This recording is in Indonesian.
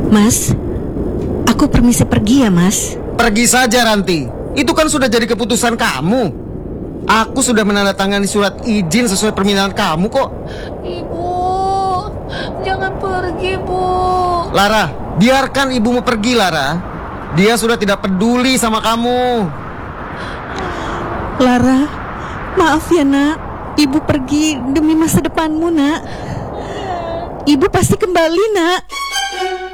Mas, aku permisi pergi ya, Mas. Pergi saja, Ranti. Itu kan sudah jadi keputusan kamu. Aku sudah menandatangani surat izin sesuai permintaan kamu kok. Ibu, jangan pergi, Bu. Lara, biarkan ibumu pergi, Lara. Dia sudah tidak peduli sama kamu. Lara, maaf ya nak. Ibu pergi demi masa depanmu nak. Ibu pasti kembali nak.